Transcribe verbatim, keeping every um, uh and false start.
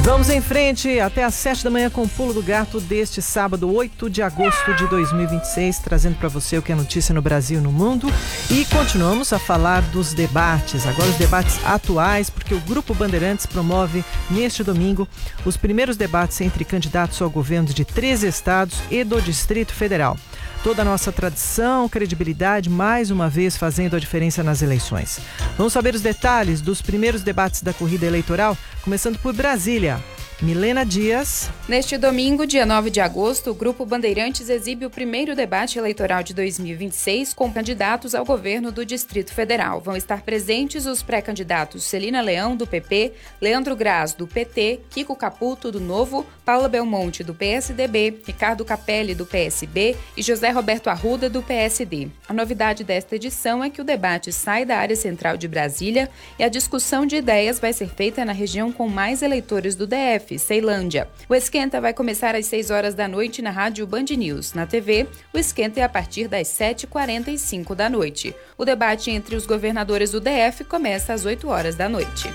Vamos em frente até às sete da manhã com o Pulo do Gato deste sábado, oito de agosto de dois mil e vinte e seis, trazendo para você o que é notícia no Brasil e no mundo. E continuamos a falar dos debates, agora os debates atuais, porque o Grupo Bandeirantes promove neste domingo os primeiros debates entre candidatos ao governo de treze estados e do Distrito Federal. Toda a nossa tradição, credibilidade, mais uma vez fazendo a diferença nas eleições. Vamos saber os detalhes dos primeiros debates da corrida eleitoral, começando por Brasília. Milena Dias. Neste domingo, dia nove de agosto, o Grupo Bandeirantes exibe o primeiro debate eleitoral de dois mil e vinte e seis com candidatos ao governo do Distrito Federal. Vão estar presentes os pré-candidatos Celina Leão, do P P, Leandro Graz, do P T, Kiko Caputo, do Novo, Paula Belmonte, do P S D B, Ricardo Capelli, do P S B e José Roberto Arruda, do P S D. A novidade desta edição é que o debate sai da área central de Brasília e a discussão de ideias vai ser feita na região com mais eleitores do D F, Ceilândia. O Esquenta vai começar às seis horas da noite na rádio Band News. Na T V, o Esquenta é a partir das sete e quarenta e cinco da noite. O debate entre os governadores do D F começa às oito horas da noite.